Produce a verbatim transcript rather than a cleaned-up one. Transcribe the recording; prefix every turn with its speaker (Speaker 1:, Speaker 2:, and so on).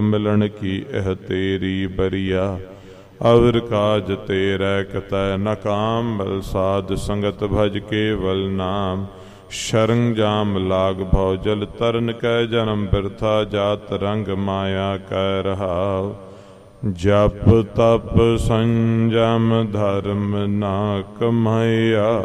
Speaker 1: मिलन की एह तेरी बरिया। अवर काज तेरै कतै न काम, बल साध संगत भज केवल नाम। शरण जाम लाग भौ जल तरन कै, जन्म बिरथा जात रंग माया कै रहाव। जप तप संयम धर्म ना कमाया,